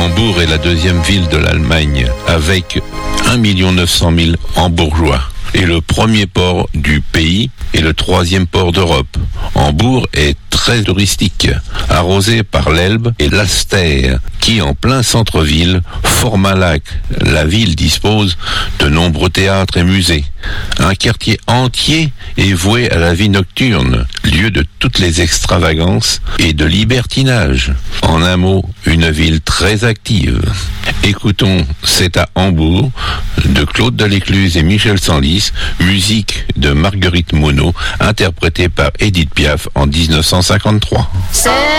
Hambourg est la deuxième ville de l'Allemagne avec 1 900 000 Hambourgeois et le premier port du pays et le troisième port d'Europe. Hambourg est très touristique, arrosé par l'Elbe et l'Alster, qui en plein centre-ville forme un lac. La ville dispose de nombreux théâtres et musées. Un quartier entier est voué à la vie nocturne, lieu de toutes les extravagances et de libertinage. En un mot, une ville très active. Écoutons C'est à Hambourg de Claude Delécluse et Michel Sanlis, musique de Marguerite Monod, interprétée par Edith Piaf en 1953.